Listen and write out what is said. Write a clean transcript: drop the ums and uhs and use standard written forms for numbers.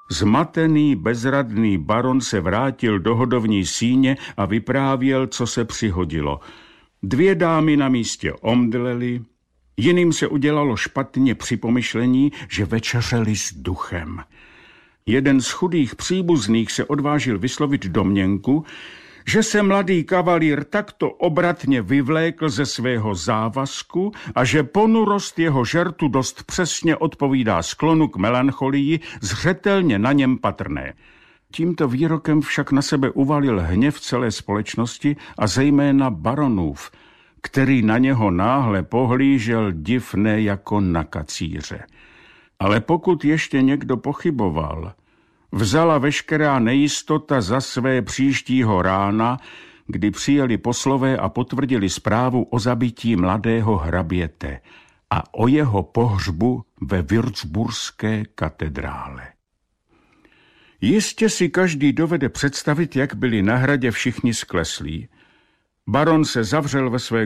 Zmatený, bezradný baron se vrátil do hodovní síně a vyprávěl, co se přihodilo. 2 dámy na místě omdlely, jiným se udělalo špatně při pomyšlení, že večeřeli s duchem. Jeden z chudých příbuzných se odvážil vyslovit domněnku, že se mladý kavalír takto obratně vyvlékl ze svého závazku a že ponurost jeho žertu dost přesně odpovídá sklonu k melancholii, zřetelně na něm patrné. Tímto výrokem však na sebe uvalil hněv celé společnosti a zejména baronův, který na něho náhle pohlížel divné jako na kacíře. Ale pokud ještě někdo pochyboval, vzala veškerá nejistota za své příštího rána, kdy přijeli poslové a potvrdili zprávu o zabití mladého hraběte a o jeho pohřbu ve würzburské katedrále. Jistě si každý dovede představit, jak byli na hradě všichni skleslí. Baron se zavřel ve své